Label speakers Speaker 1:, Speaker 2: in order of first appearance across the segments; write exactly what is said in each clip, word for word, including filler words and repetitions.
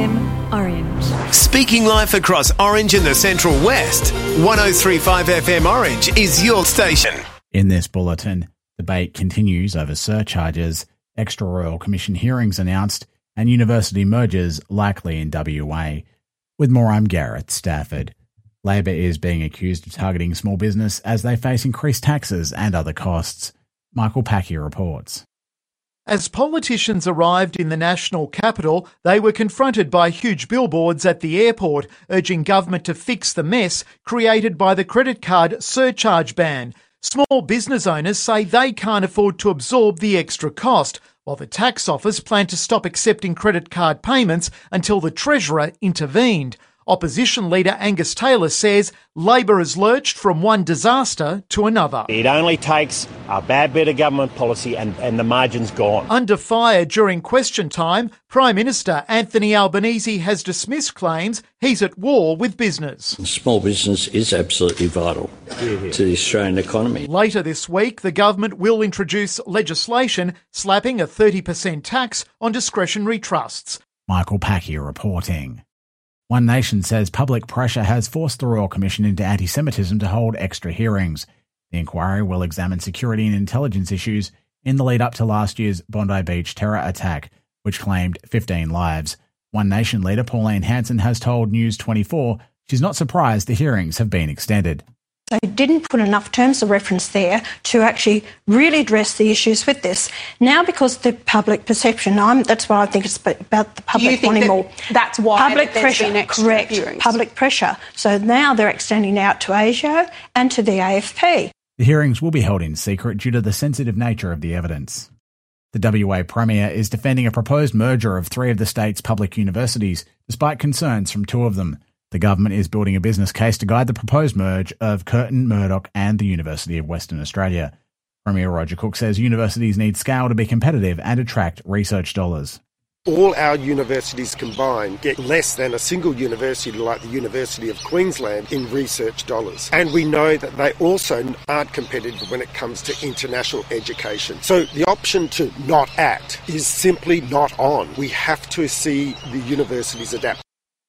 Speaker 1: M Orange.
Speaker 2: Speaking life across Orange and the Central West, one oh three point five F M Orange is your station.
Speaker 3: In this bulletin, debate continues over surcharges, extra Royal Commission hearings announced, and university mergers likely in W A. With more, I'm Gareth Stafford. Labor is being accused of targeting small business as they face increased taxes and other costs. Michael Packy reports.
Speaker 4: As politicians arrived in the national capital, they were confronted by huge billboards at the airport urging government to fix the mess created by the credit card surcharge ban. Small business owners say they can't afford to absorb the extra cost, while the tax office planned to stop accepting credit card payments until the Treasurer intervened. Opposition leader Angus Taylor says Labor has lurched from one disaster to another.
Speaker 5: It only takes a bad bit of government policy and, and the margin's gone.
Speaker 4: Under fire during question time, Prime Minister Anthony Albanese has dismissed claims he's at war with business.
Speaker 6: Small business is absolutely vital to the Australian economy.
Speaker 4: Later this week, the government will introduce legislation slapping a thirty percent tax on discretionary trusts.
Speaker 3: Michael Packy reporting. One Nation says public pressure has forced the Royal Commission into anti-Semitism to hold extra hearings. The inquiry will examine security and intelligence issues in the lead up to last year's Bondi Beach terror attack, which claimed fifteen lives. One Nation leader Pauline Hanson has told News twenty-four she's not surprised the hearings have been extended.
Speaker 7: They didn't put enough terms of reference there to actually really address the issues with this. Now, because the public perception, I'm, that's what I think it's about the public wanting more.
Speaker 8: That's why
Speaker 7: public pressure,
Speaker 8: been extra
Speaker 7: correct,
Speaker 8: hearings. Public
Speaker 7: pressure. So now they're extending out to ASIO and to the A F P.
Speaker 3: The hearings will be held in secret due to the sensitive nature of the evidence. The W A Premier is defending a proposed merger of three of the state's public universities, despite concerns from two of them. The government is building a business case to guide the proposed merge of Curtin, Murdoch and the University of Western Australia. Premier Roger Cook says universities need scale to be competitive and attract research dollars.
Speaker 9: All our universities combined get less than a single university like the University of Queensland in research dollars. And we know that they also aren't competitive when it comes to international education. So the option to not act is simply not on. We have to see the universities adapt.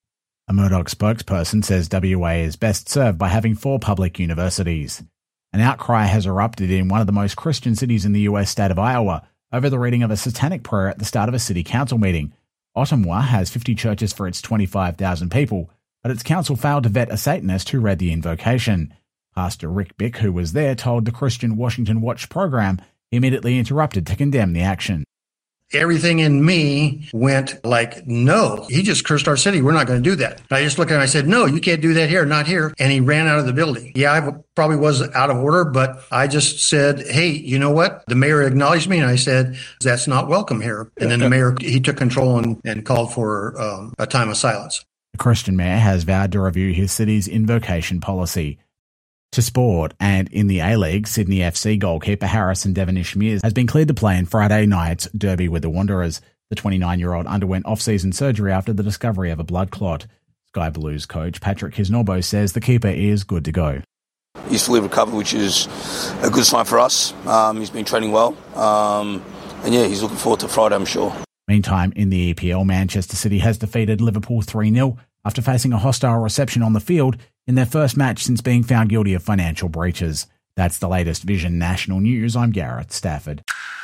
Speaker 3: A Murdoch spokesperson says W A is best served by having four public universities. An outcry has erupted in one of the most Christian cities in the U S state of Iowa over the reading of a satanic prayer at the start of a city council meeting. Ottumwa has fifty churches for its twenty-five thousand people, but its council failed to vet a Satanist who read the invocation. Pastor Rick Bick, who was there, told the Christian Washington Watch program he immediately interrupted to condemn the action.
Speaker 10: Everything in me went like, no, he just cursed our city. We're not going to do that. And I just looked at him and I said, no, you can't do that here, not here. And he ran out of the building. Yeah, I probably was out of order, but I just said, hey, you know what? The mayor acknowledged me and I said, that's not welcome here. And then the mayor, he took control and, and called for um, a time of silence.
Speaker 3: The Christian mayor has vowed to review his city's invocation policy. To sport, and in the A-League, Sydney F C goalkeeper Harrison Devonish Mears has been cleared to play in Friday night's derby with the Wanderers. The twenty-nine-year-old underwent off-season surgery after the discovery of a blood clot. Sky Blues coach Patrick Kisnorbo says the keeper is good to go.
Speaker 11: He's fully recovered, which is a good sign for us. Um, he's been training well, um, and yeah, he's looking forward to Friday, I'm sure.
Speaker 3: Meantime, in the E P L, Manchester City has defeated Liverpool three nil after facing a hostile reception on the field in their first match since being found guilty of financial breaches. That's the latest Vision National News. I'm Gareth Stafford.